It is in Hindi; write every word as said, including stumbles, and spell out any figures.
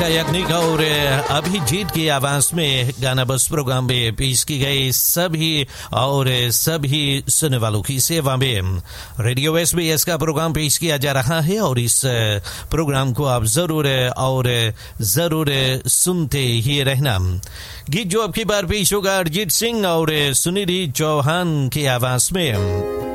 रेखा याग्निक और अभिजीत की आवाज में गाना बस प्रोग्राम में पेश की गई सभी और सभी सुनने वालों की सेवा में रेडियो एसबीएस का प्रोग्राम पेश किया जा रहा है और इस प्रोग्राम को आप जरूर और जरूर सुनते ही रहना। गीत जो अब की बार पेश होगा अरिजीत सिंह और सुनिधि चौहान की आवाज में।